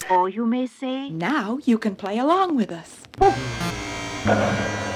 Or you may say, now you can play along with us.